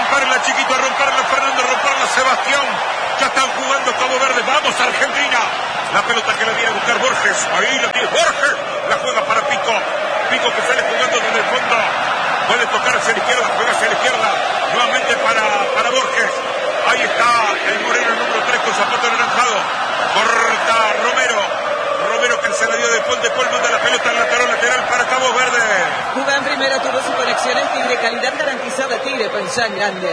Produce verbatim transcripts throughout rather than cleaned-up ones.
romperla, chiquito, a romperla, Fernando, a romperla, Sebastián. Ya están jugando Cabo Verde. Vamos, Argentina. La pelota que la viene a buscar Borges. Ahí la tiene Borges. La juega para Pico. Pico que sale jugando desde el fondo. Puede tocar hacia la izquierda, juega hacia la izquierda. Nuevamente para, para Borges. Ahí está el moreno número tres con zapato anaranjado. Corta Romero. Romero que se la dio de Paul, de Paul manda la pelota al lateral lateral para Cabo Verde. Jugán primero, tuvo su conexión en Tigre, calidad garantizada Tigre, pensá en grande.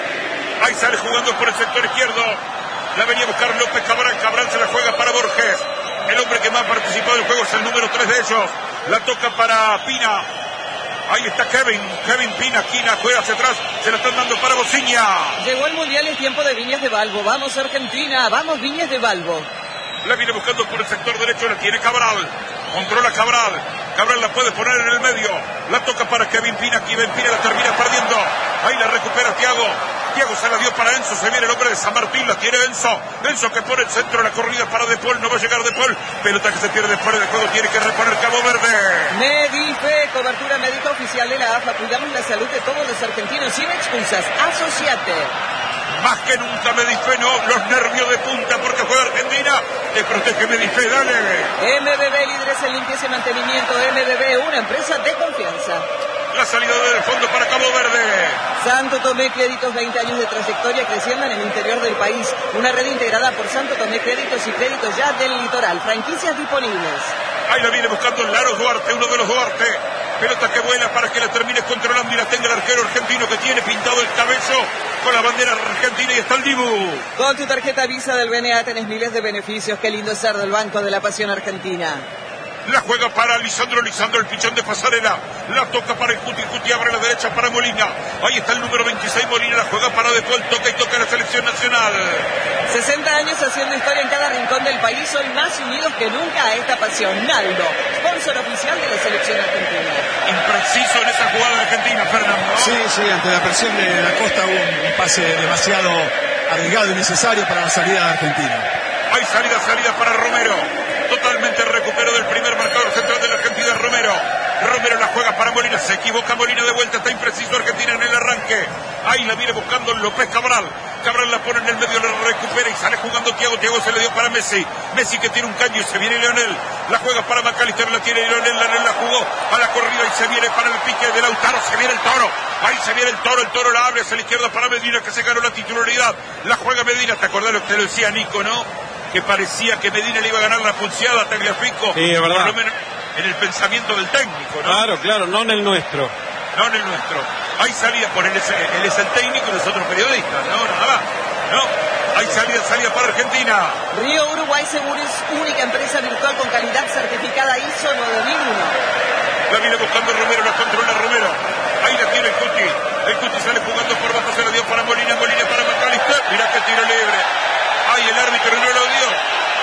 Ahí sale jugando por el sector izquierdo. La venía a buscar López Cabral. Cabral se la juega para Borges. El hombre que más ha participado del juego es el número tres de ellos. La toca para Pina. Ahí está Kevin. Kevin Pina. Quina juega hacia atrás. Se la están dando para Bociña. Llegó el Mundial en tiempo de Viñas de Balbo. Vamos Argentina. Vamos Viñas de Balbo. La viene buscando por el sector derecho. La tiene Cabral. Controla Cabral. Cabral la puede poner en el medio. La toca para Kevin Pina. Kevin Pina la termina perdiendo. Ahí la recupera Thiago. Thiago se la dio para Enzo, se viene el hombre de San Martín, la tiene Enzo. Enzo que pone el centro de la corrida para De Paul, no va a llegar De Paul. Pelota que se pierde fuera del juego, tiene que reponer Cabo Verde. Medife, cobertura médica oficial de la A F A. Cuidamos la salud de todos los argentinos sin excusas. Asociate. Más que nunca Medife, no, los nervios de punta porque juega Argentina. Te protege Medife, dale. M B B, líderes en limpieza y mantenimiento. M B B, una empresa de confianza. La salida del fondo para Cabo Verde. Santo Tomé Créditos, veinte años de trayectoria creciendo en el interior del país. Una red integrada por Santo Tomé Créditos y Créditos Ya del Litoral. Franquicias disponibles. Ahí la viene buscando Laro Duarte, uno de los Duarte. Pelota que vuela para que la termines controlando y la tenga el arquero argentino que tiene pintado el cabello con la bandera argentina y está el Dibu. Con tu tarjeta Visa del B N A tenés miles de beneficios. Qué lindo es ser del Banco de la Pasión Argentina. La juega para Lisandro, Lisandro el pichón de pasarela. La toca para el Cuti, Cuti abre a la derecha para Molina. Ahí está el número veintiséis Molina, la juega para De Paul, toca y toca la selección nacional. sesenta años haciendo historia en cada rincón del país, hoy más unidos que nunca a esta pasión. Naldo, sponsor oficial de la selección argentina. Impreciso en esa jugada argentina, Fernando. Sí, sí, ante la presión de la Costa hubo un, un pase demasiado arriesgado y necesario para la salida de Argentina. Hay salida, salida para Romero. Totalmente recupero del primer marcador central de la Argentina, Romero. Romero la juega para Molina, se equivoca Molina de vuelta, está impreciso Argentina en el arranque. Ahí la viene buscando López Cabral. Cabral la pone en el medio, la recupera y sale jugando Thiago. Thiago se le dio para Messi. Messi que tiene un caño y se viene Leonel. La juega para McAllister, la tiene Leonel. Leonel la jugó a la corrida y se viene para el pique de Lautaro. Se viene el Toro. Ahí se viene el Toro. El Toro la abre hacia la izquierda para Medina que se ganó la titularidad. La juega Medina. ¿Te acordás lo que te lo decía Nico, no? Que parecía que Medina le iba a ganar la pulseada a Tagliafico. Sí, es verdad. Por lo menos en el pensamiento del técnico, ¿no? Claro, claro, no en el nuestro. No en el nuestro. Hay salida por él, es, él es el técnico y nosotros periodistas, ¿no? Nada más. No. Hay salida, salida para Argentina. Río Uruguay Seguros, única empresa virtual con calidad certificada I S O nueve mil uno. La viene buscando Romero, la controla Romero. Ahí la tiene el Cuti. El Cuti sale jugando por bajo, se la dio para Molina, Molina para McAllister. Mirá que tiro libre. Ay, el árbitro no lo dio.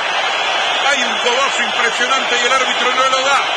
Hay un cobazo impresionante y el árbitro no lo da.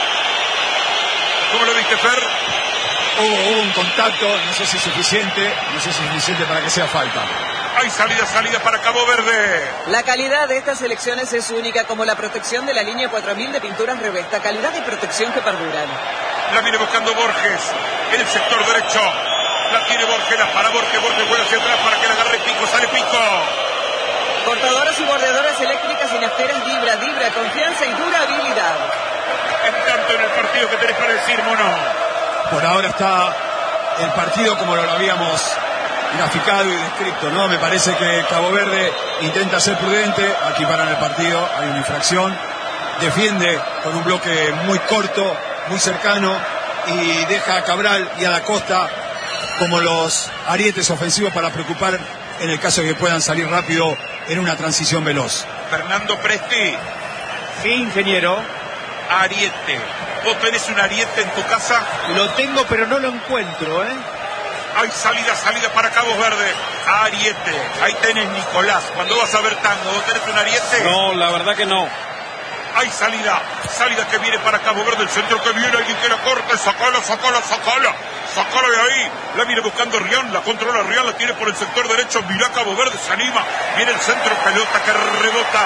¿Cómo lo viste, Fer? Hubo, hubo un contacto, no sé si es suficiente, no sé si es suficiente para que sea falta. Hay salida, salida para Cabo Verde. La calidad de estas elecciones es única, como la protección de la línea cuatro mil de pinturas Revesta. Calidad y protección que perduran. La viene buscando Borges en el sector derecho. La tiene Borges, la para Borges. Borges vuelve hacia atrás para que la agarre Pico. Sale Pico. Cortadoras y bordeadoras eléctricas y nafteras Dibra, Dibra, confianza y durabilidad. Es tanto en el partido que tenés para decir, mono. Por ahora está el partido como lo habíamos graficado y descrito, ¿no? Me parece que Cabo Verde intenta ser prudente, aquí paran el partido, hay una infracción, defiende con un bloque muy corto, muy cercano y deja a Cabral y a la Costa como los arietes ofensivos para preocupar en el caso de que puedan salir rápido en una transición veloz. Fernando Presti. Sí, ingeniero. Ariete. ¿Vos tenés un ariete en tu casa? Lo tengo, pero no lo encuentro, ¿eh? Hay salida, salida para Cabo Verde. Ariete. Ahí tenés Nicolás. Cuando vas a ver tango, ¿vos tenés un ariete? No, la verdad que no. Hay salida. Salida que viene para Cabo Verde. El centro que viene. Alguien que la corte. Sacala, sacala, sacala. Sacala de ahí. La viene buscando Rian. La controla Rian. La tiene por el sector derecho. Mirá Cabo Verde. Se anima. Viene el centro. Pelota que rebota.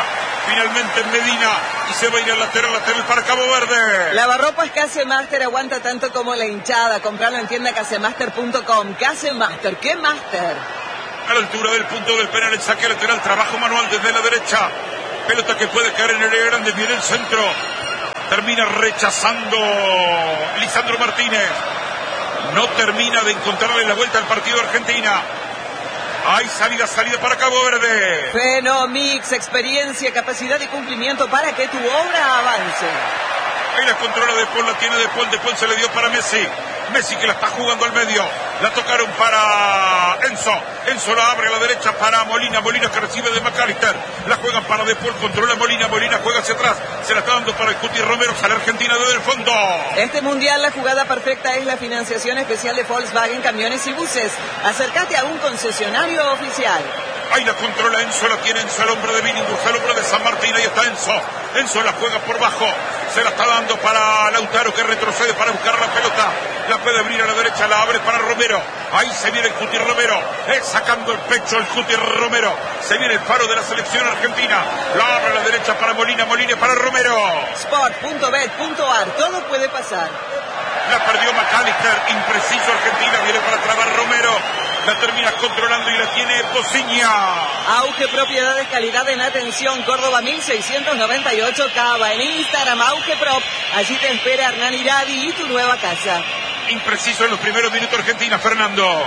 finalmente Medina y se va a ir al lateral, lateral para Cabo Verde. Lavarropas Casemaster aguanta tanto como la hinchada. Compralo en tienda casemaster punto com. Casemaster, ¿qué master? A la altura del punto del penal, el saque lateral, trabajo manual desde la derecha. Pelota que puede caer en el área grande, viene el centro. Termina rechazando Lisandro Martínez. No termina de encontrarle la vuelta al partido Argentina. Hay salida, salida para Cabo Verde. Fenomix, experiencia, capacidad y cumplimiento para que tu obra avance. Ahí la controla De Paul, la tiene De Paul, De Paul se le dio para Messi. Messi que la está jugando al medio. La tocaron para Enzo. Enzo la abre a la derecha para Molina. Molina que recibe de McAllister. La juegan para De Paul, controla Molina. Molina juega hacia atrás. Se la está dando para el Cuti Romero. Sale Argentina desde el fondo. Este mundial la jugada perfecta es la financiación especial de Volkswagen Camiones y Buses. Acércate a un concesionario oficial. Ahí la controla Enzo, la tiene Enzo, el hombre de Billinghurst, el hombre de San Martín, ahí está Enzo. Enzo la juega por bajo, se la está dando para Lautaro que retrocede para buscar la pelota. La puede abrir a la derecha, la abre para Romero. Ahí se viene el Cuti Romero, eh, sacando el pecho el Cuti Romero. Se viene el faro de la selección argentina. La abre a la derecha para Molina, Molina para Romero. sport punto bet punto ar, todo puede pasar. La perdió McAllister, impreciso Argentina, viene para trabar Romero. La termina controlando y la tiene Bociña. Auge Propiedades, calidad en atención. Córdoba mil seiscientos noventa y ocho Cava. En Instagram, Auge Prop. Allí te espera Hernán Iradi y tu nueva casa. Impreciso en los primeros minutos Argentina, Fernando.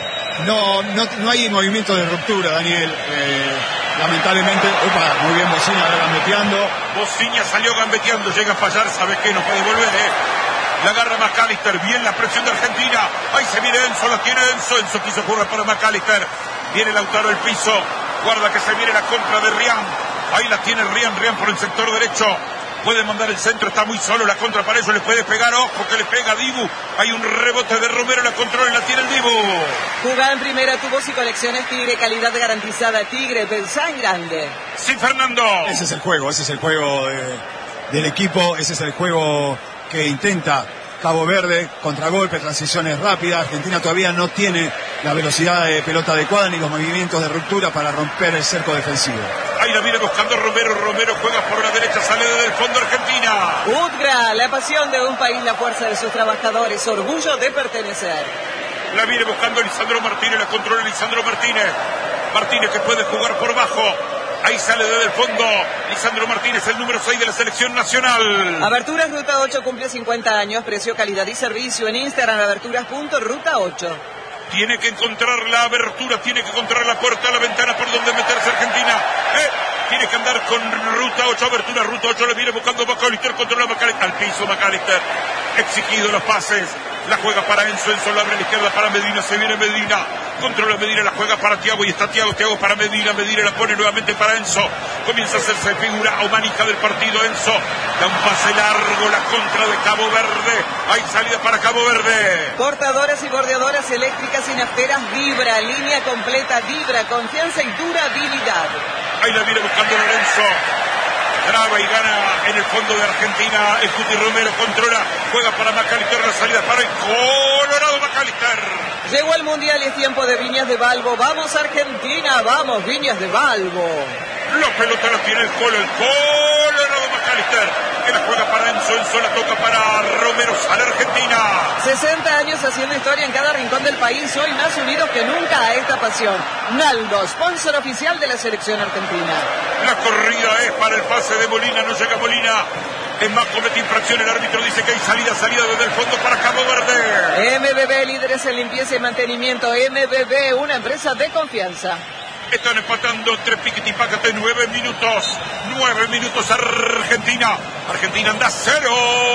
No, no, no hay movimiento de ruptura, Daniel. Eh, lamentablemente, opa, muy bien Bociña, ahora gambeteando. Bociña salió gambeteando, llega a fallar, ¿sabes qué? No puede volver, ¿eh? La agarra McAllister, bien la presión de Argentina. Ahí se viene Enzo, la tiene Enzo. Enzo quiso jugar para McAllister. Viene Lautaro al piso. Guarda que se viene la contra de Rian. Ahí la tiene Rian, Rian por el sector derecho. Puede mandar el centro, está muy solo. La contra para ellos, le puede pegar. Ojo que le pega a Dibu. Hay un rebote de Romero, la controla y la tiene el Dibu. Jugá en primera, tu voz y colecciones Tigre, calidad garantizada. Tigre, pensá en grande. Sí, Fernando. Ese es el juego, ese es el juego de, del equipo. Ese es el juego que intenta Cabo Verde, contragolpe, transiciones rápidas. Argentina todavía no tiene la velocidad de pelota adecuada ni los movimientos de ruptura para romper el cerco defensivo. Ahí la viene buscando Romero, Romero juega por la derecha, sale desde el fondo Argentina. Udgra, la pasión de un país, la fuerza de sus trabajadores, orgullo de pertenecer. La viene buscando Lisandro Martínez, la controla Lisandro Martínez. Martínez que puede jugar por bajo. Ahí sale desde el fondo Lisandro Martínez, el número seis de la selección nacional. Aberturas Ruta ocho cumple cincuenta años, precio, calidad y servicio. En Instagram, aberturas punto ruta ocho. Tiene que encontrar la abertura, tiene que encontrar la puerta, la ventana por donde meterse Argentina. Eh, tiene que andar con Ruta ocho, abertura Ruta ocho, le viene buscando McAllister, controla McAllister, al piso McAllister. Exigido los pases, la juega para Enzo, Enzo la abre a la izquierda para Medina, se viene Medina. Controla Medina, la juega para Thiago y está Thiago, Thiago para Medina, Medina la pone nuevamente para Enzo. Comienza a hacerse figura o manija del partido Enzo. Da un pase largo, la contra de Cabo Verde. Hay salida para Cabo Verde. Cortadoras y bordeadoras eléctricas y nafteras Vibra, línea completa Vibra, confianza y durabilidad. Ahí la viene buscando Lorenzo. Traba y gana en el fondo de Argentina. El Cuti Romero controla, juega para McAllister, la salida para el Colorado McAllister. Llegó el Mundial y es tiempo de Viñas de Balbo. ¡Vamos Argentina! ¡Vamos Viñas de Balbo! La pelota la tiene el Colo, el Colorado McAllister, que la juega para Enzo, Enzo la toca para Romero, sale Argentina. sesenta años haciendo historia en cada rincón del país, hoy más unidos que nunca a esta pasión. Naldo, sponsor oficial de la selección argentina. La corrida es para el pase de Molina, no llega Molina. Es más, comete infracción, el árbitro dice que hay salida, salida desde el fondo para Cabo Verde. M B B, líderes en limpieza y mantenimiento. M B B, una empresa de confianza. Están empatando entre Piquet y Pácate, nueve minutos, nueve minutos Argentina. Argentina anda cero,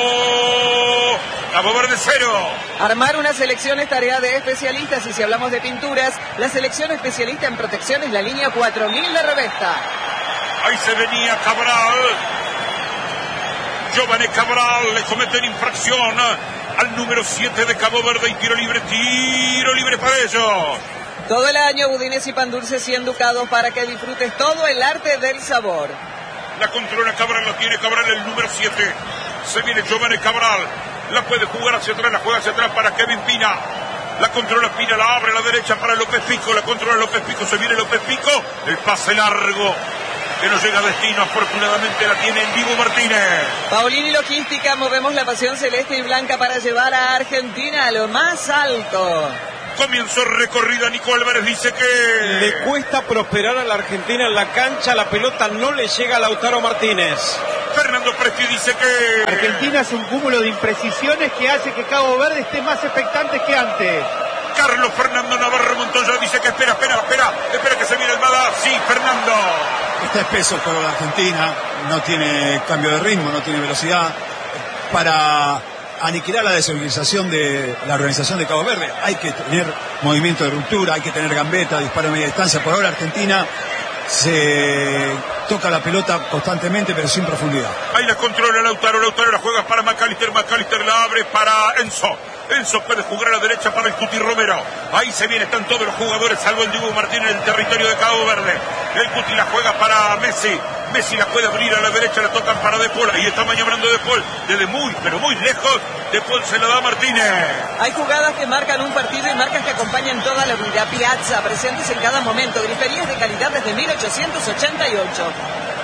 Cabo Verde cero. Armar una selección es tarea de especialistas y si hablamos de pinturas, la selección especialista en protección es la línea cuatro mil de Revesta. Ahí se venía Cabral. Giovanni Cabral le cometen infracción al número siete de Cabo Verde y tiro libre, tiro libre para ellos. Todo el año budines y pan dulces y enducados para que disfrutes todo el arte del sabor. La controla Cabral, la tiene Cabral, el número siete. Se viene Giovanni Cabral, la puede jugar hacia atrás, la juega hacia atrás para Kevin Pina. La controla Pina, la abre a la derecha para López Pico, la controla López Pico, se viene López Pico, el pase largo. que no llega a destino. Afortunadamente la tiene en Dibu Martínez. Paulini Logística, movemos la pasión celeste y blanca para llevar a Argentina a lo más alto. Comenzó recorrida, Nico Álvarez dice que... Le cuesta prosperar a la Argentina en la cancha, la pelota no le llega a Lautaro Martínez. Fernando Presti dice que... Argentina es un cúmulo de imprecisiones que hace que Cabo Verde esté más expectante que antes. Carlos Fernando Navarro Montoya dice que espera, espera, espera, espera que se viene el Bada. Sí, Fernando. Está espeso el juego de la Argentina, no tiene cambio de ritmo, no tiene velocidad. Para aniquilar la desorganización de la organización de Cabo Verde hay que tener movimiento de ruptura, hay que tener gambeta, disparo a media distancia. Por ahora Argentina se toca la pelota constantemente pero sin profundidad. Ahí la controla Lautaro, Lautaro la juega para McAllister, McAllister la abre para Enzo. Enzo puede jugar a la derecha para el Cuti Romero. Ahí se viene, están todos los jugadores, salvo el Dibu Martínez en el territorio de Cabo Verde. El Cuti la juega para Messi. Messi la puede abrir a la derecha, la tocan para De Paul. Ahí está maniobrando De Paul. Desde muy, pero muy lejos, De Paul se la da a Martínez. Hay jugadas que marcan un partido y marcas que acompañan toda la vida. Piazza, presentes en cada momento. Griferías de calidad desde mil ochocientos ochenta y ocho.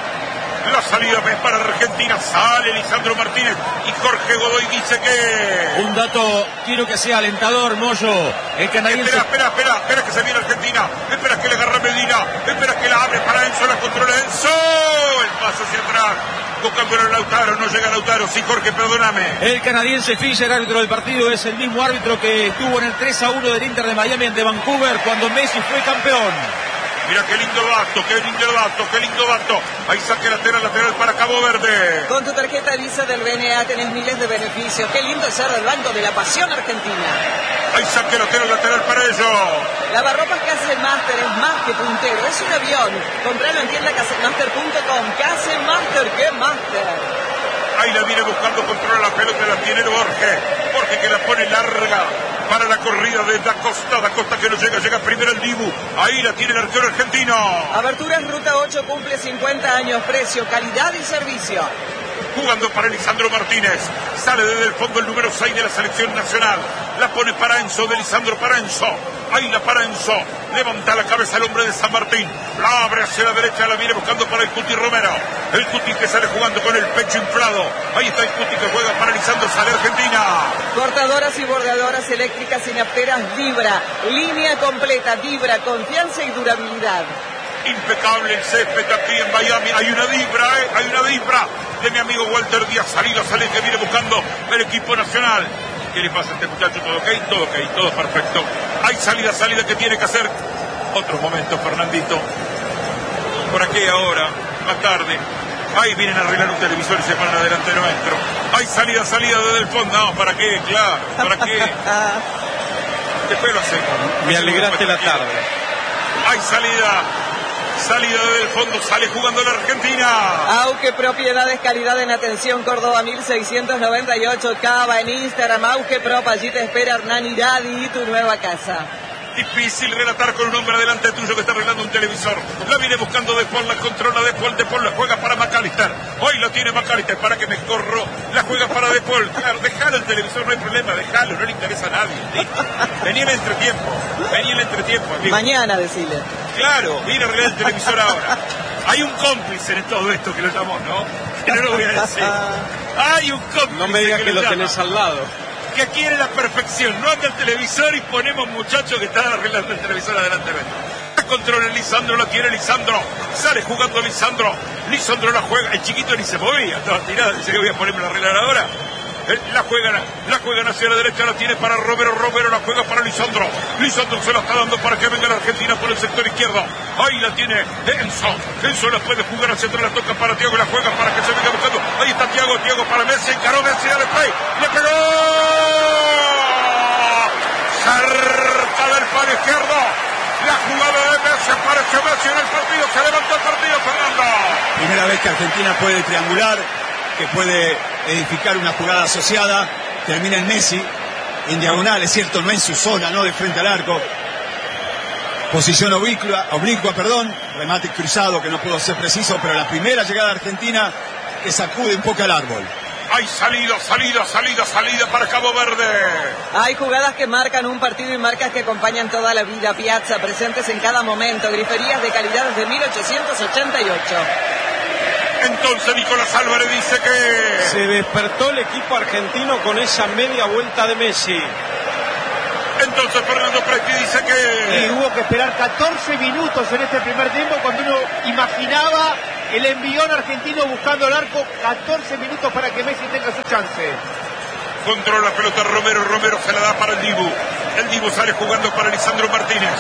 La salida es para Argentina, sale Lisandro Martínez y Jorge Godoy dice que... Un dato, quiero que sea alentador, Moyo. El canadiense... Espera, espera, espera, espera que se viene Argentina, espera que le agarra Medina, espera que la abre para Enzo, la controla Enzo, el paso hacia atrás, buscando a Lautaro, no llega Lautaro, sí Jorge, perdóname. El canadiense Fischer, árbitro del partido, es el mismo árbitro que estuvo en el tres a uno del Inter de Miami ante Vancouver cuando Messi fue campeón. Mira qué lindo dato, qué lindo dato, qué lindo dato. Ahí saque lateral, lateral para Cabo Verde. Con tu tarjeta Visa del B N A tenés miles de beneficios. Qué lindo es ser del Banco de la Pasión Argentina. Ahí saque lateral, lateral para ellos. Lavarropas Casemaster es más que puntero, es un avión. Compralo en tienda casemaster punto com. Casemaster, qué master. Ahí la viene buscando, controla la pelota, la tiene Borges. Borges que la pone larga para la corrida de Da Costa. Da Costa que no llega, llega primero el Dibu. Ahí la tiene el arquero argentino. Aberturas Ruta ocho cumple cincuenta años. Precio, calidad y servicio. Jugando para Lisandro Martínez. Sale desde el fondo el número seis de la selección nacional. La pone para Enzo, de Lisandro para Enzo. Ahí la para Enzo. Levanta la cabeza el hombre de San Martín. La abre hacia la derecha, la viene buscando para el Cuti Romero. El Cuti que sale jugando con el pecho inflado. Ahí está el Cuti que juega para Lisandro, sale Argentina. Cortadoras y bordadoras eléctricas y nafteras Vibra. Línea completa, Vibra, confianza y durabilidad. Impecable el césped aquí en Miami. Hay una vibra, ¿eh? Hay una vibra de mi amigo Walter Díaz. Salido, sale que viene buscando el equipo nacional. ¿Qué le pasa a este muchacho? ¿Todo ok? Todo ok, todo perfecto. Hay salida, salida que tiene que hacer. Otro momento, Fernandito. Por aquí ahora, más tarde. Ahí vienen a arreglar un televisor y se ponen adelante nuestro. Hay salida, salida desde el fondo. No, ¿para qué? Claro, ¿para qué? Después lo hacemos. Me alegraste la tarde. Hay salida. Salida desde el fondo, sale jugando la Argentina. Auge Propiedades, calidad en atención, Córdoba mil seiscientos noventa y ocho, Cava en Instagram, Auge Prop, allí te espera Hernán Iradi y tu nueva casa. Difícil relatar con un hombre adelante tuyo que está arreglando un televisor. La viene buscando De Paul, la controla De Paul, De Paul la juega para McAllister. Hoy lo tiene McAllister, para que me corro. La juega para De Paul. Claro, dejalo el televisor, no hay problema, dejalo, no le interesa a nadie. ¿Listo? Venía el entretiempo, venía el entretiempo, amigo. Mañana, decile. Claro, viene a arreglar el televisor ahora. Hay un cómplice en todo esto que lo llamó, ¿no? Que no lo voy a decir. Hay un cómplice. No me digas que, que lo, lo tenés al lado. Que quiere la perfección, no anda el televisor y ponemos muchachos que están arreglando el televisor adelante. La controla Lisandro, la tiene Lisandro, sale jugando Lisandro, Lisandro la juega, el chiquito ni se movía, estaba tirado, dice que voy a ponerme la arreglar ahora. La juega, la juega hacia la derecha, la tiene para Romero, Romero la juega para Lisandro, Lisandro se la está dando para que venga la Argentina por el sector izquierdo, ahí la tiene Enzo, Enzo la puede jugar hacia atrás, la toca para Thiago, la juega para que se venga buscando, ahí está Thiago, Thiago para Messi, encaró Messi, dale play, le pegó, cerca del palo izquierdo, la jugada de Messi, aparece Messi en el partido, se levantó el partido, Fernando. Primera vez que Argentina puede triangular, que puede edificar una jugada asociada, termina en Messi, en diagonal, es cierto, no en su zona, no de frente al arco. Posición oblicua, oblicua, perdón, remate cruzado que no pudo ser preciso, pero la primera llegada de Argentina que sacude un poco al árbol. Hay salida, salida, salida, salida para Cabo Verde. Hay jugadas que marcan un partido y marcas que acompañan toda la vida. Piazza, presentes en cada momento. Griferías de calidad desde mil ochocientos ochenta y ocho. Entonces Nicolás Álvarez dice que... Se despertó el equipo argentino con esa media vuelta de Messi. Entonces Fernando Presti dice que... Y hubo que esperar catorce minutos en este primer tiempo cuando uno imaginaba el envión argentino buscando el arco. catorce minutos para que Messi tenga su chance. Controla la pelota Romero, Romero se la da para el Dibu. El Dibu sale jugando para Lisandro Martínez.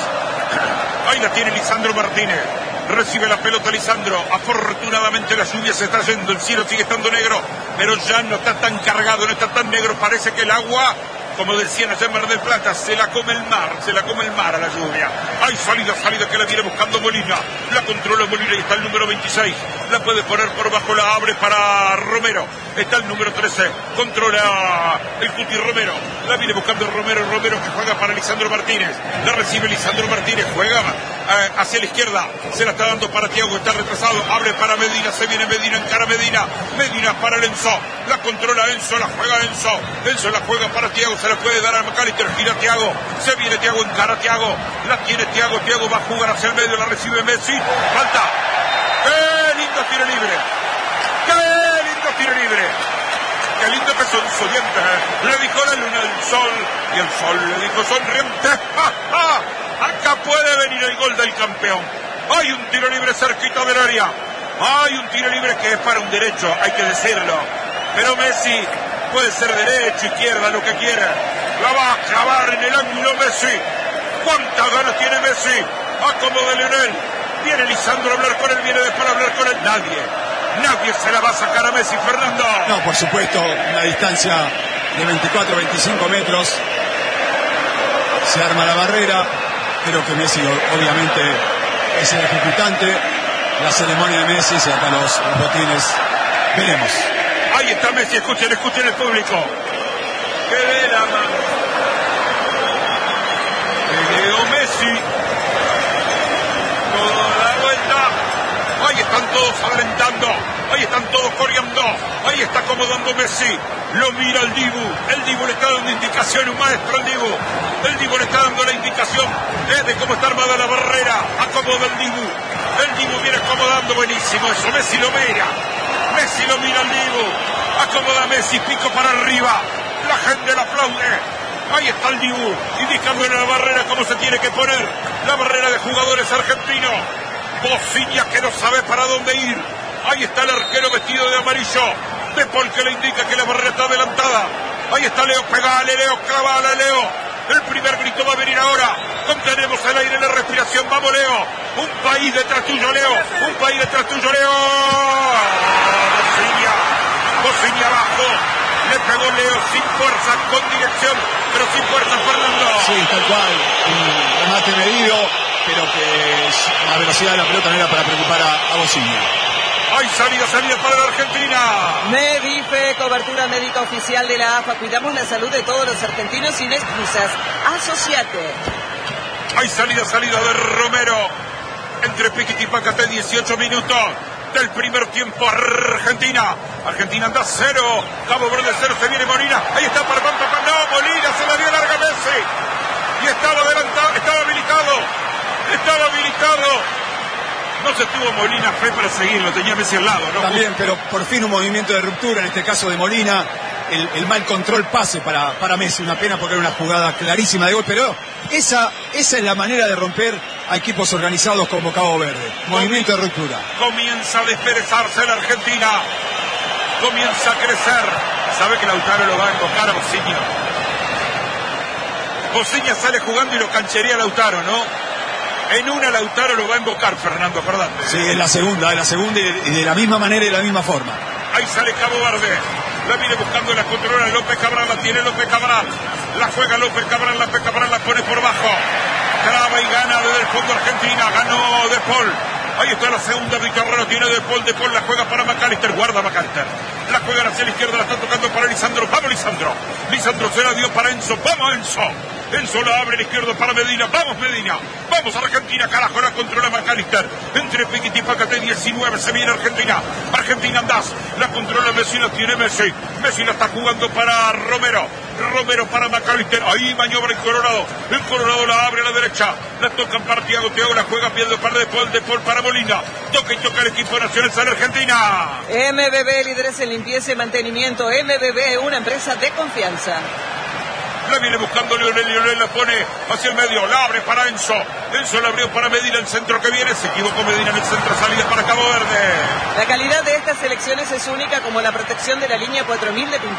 Ahí la tiene Lisandro Martínez. Recibe la pelota Lisandro. Afortunadamente la lluvia se está yendo. El cielo sigue estando negro, pero ya no está tan cargado, no está tan negro. Parece que el agua, como decían allá en Mar del Plata, se la come el mar, se la come el mar a la lluvia. Hay salida, salida que la viene buscando Molina. La controla Molina y está el número veintiséis. La puede poner por bajo, la abre para Romero. Está el número trece. Controla el Cuti Romero. La viene buscando Romero, Romero que juega para Lisandro Martínez. La recibe Lisandro Martínez, juega eh, hacia la izquierda. Se la está dando para Thiago, está retrasado. Abre para Medina, se viene Medina, encara Medina. Medina para Enzo. La controla Enzo, la juega Enzo. Enzo la juega para Thiago, se la puede dar a McAllister. Gira Thiago, se viene Thiago, encara Thiago. La tiene Thiago, Thiago va a jugar hacia el medio, la recibe Messi. Falta. ¡Qué lindo tiro libre! ¡Qué lindo tiro libre! ¡Qué lindo que son sonrientes! Le dijo la luna al sol y el sol le dijo sonriente. ¡Ja, ja! Acá puede venir el gol del campeón. Hay un tiro libre cerquita del área. Hay un tiro libre que es para un derecho, hay que decirlo. Pero Messi puede ser derecho, izquierda, lo que quiera. La va a clavar en el ángulo Messi. ¿Cuántas ganas tiene Messi? A como de Lionel. Viene Lisandro a hablar con él, viene después a hablar con él. Nadie, nadie se la va a sacar a Messi, Fernando. No, por supuesto, una distancia de veinticuatro a veinticinco metros. Se arma la barrera. Creo que Messi obviamente es el ejecutante. La ceremonia de Messi, se atan los, los botines. Veremos. Ahí está Messi, escuchen, escuchen el público. Que de la mano. Que Leo Messi. Ahí están todos alentando, ahí están todos corriendo, ahí está acomodando Messi, lo mira el Dibu, el Dibu le está dando indicación, un maestro el Dibu, el Dibu le está dando la indicación eh, de cómo está armada la barrera, acomoda el Dibu, el Dibu viene acomodando, buenísimo eso, Messi lo mira, Messi lo mira el Dibu, acomoda Messi, pico para arriba, la gente lo aplaude. Ahí está el Dibu, indicándole la barrera cómo se tiene que poner, la barrera de jugadores argentinos. Bociña que no sabe para dónde ir. Ahí está el arquero vestido de amarillo. De Paul que le indica que la barrera está adelantada. Ahí está Leo, pegale Leo, clavale Leo. El primer grito va a venir ahora. Contenemos el aire en la respiración, vamos Leo. Un país detrás tuyo Leo, un país detrás tuyo Leo. Bociña, Bociña abajo. Le pegó Leo sin fuerza, con dirección, pero sin fuerza Fernando. Sí, tal cual. Un remate medido, pero que la velocidad de la pelota no era para preocupar a, a Bociña. Hay salida, salida para la Argentina. Medife, cobertura médica oficial de la A F A. Cuidamos la salud de todos los argentinos sin excusas. Asociate. Hay salida, salida de Romero. Entre Piquiti y Pacate, dieciocho minutos del primer tiempo. Argentina. Argentina anda cero. Cabo Verde cero. Se viene Molina. Ahí está para Pampa. No, Molina se la dio larga Messi. Y estaba adelantado, estaba habilitado. Estaba habilitado. No se tuvo Molina fe para seguirlo, tenía Messi al lado, ¿no? También, pero por fin un movimiento de ruptura, en este caso de Molina, el, el mal control pase para, para Messi, una pena porque era una jugada clarísima de gol, pero esa, esa es la manera de romper a equipos organizados como Cabo Verde, movimiento de ruptura. Comienza a desperezarse la Argentina, comienza a crecer, sabe que Lautaro lo va a embocar a Bociña. Bociña sale jugando y lo canchería a Lautaro, ¿no? En una Lautaro lo va a invocar, Fernando, acordate. Sí, en la segunda, en la segunda y de la misma manera y de la misma forma. Ahí sale Cabo Verde. La viene buscando la controla López Cabral, la tiene López Cabral. La juega López Cabral, López Cabral la pone por bajo. Traba y gana desde el fondo Argentina. Ganó De Paul. Ahí está la segunda, Ricardo tiene De Paul, De Paul la juega para McAllister. Guarda McAllister. La juegan hacia la izquierda, la está tocando para Lisandro. Vamos, Lisandro. Lisandro se la dio para Enzo. Vamos, Enzo. Enzo la abre a la izquierda para Medina. Vamos, Medina. Vamos a Argentina, carajo. La controla McAllister. Entre Piquiti y Pacate, diecinueve. Se viene Argentina. Argentina andás. La controla Messi, la tiene Messi. Messi la está jugando para Romero. Romero para McAllister. Ahí maniobra el Colorado. El Colorado la abre a la derecha. La tocan para Thiago. Thiago la juega pidiendo para De Paul. De Paul para Molina. Toca y toca el equipo nacional de Argentina. M B B, líderes en limpieza y mantenimiento. M B B, una empresa de confianza. La viene buscando Lionel, Lionel la pone hacia el medio, la abre para Enzo. Enzo la abrió para Medina, el centro que viene, se equivocó Medina en el centro, salida para Cabo Verde. La calidad de estas selecciones es única, como la protección de la línea cuatro mil de pintura.